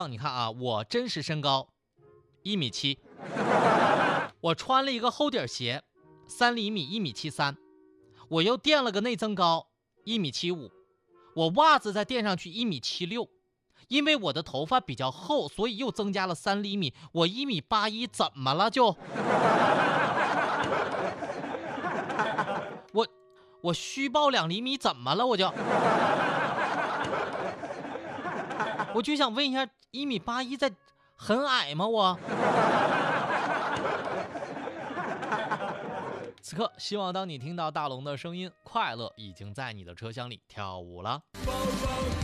你看啊，我真实身高1.7米，我穿了一个厚底鞋3厘米1.73米，我又垫了个内增高1.75米，我袜子再垫上去1.76米，因为我的头发比较厚，所以又增加了3厘米，我1.81米，怎么了就？我虚报2厘米，怎么了我就想问一下，1.81米在很矮吗我？此刻，希望当你听到大龙的声音，快乐已经在你的车厢里跳舞了。